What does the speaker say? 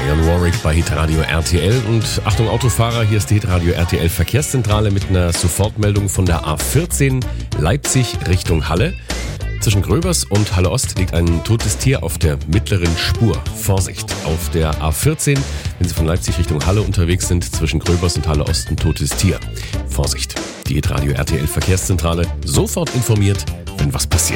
Dionne Warwick bei Hitradio RTL. Und Achtung Autofahrer, hier ist die Hitradio RTL Verkehrszentrale mit einer Sofortmeldung von der A14 Leipzig Richtung Halle. Zwischen Gröbers und Halle Ost liegt ein totes Tier auf der mittleren Spur. Vorsicht! Auf der A14, wenn Sie von Leipzig Richtung Halle unterwegs sind, zwischen Gröbers und Halle Ost ein totes Tier. Vorsicht! Die Hitradio RTL Verkehrszentrale, sofort informiert, wenn was passiert.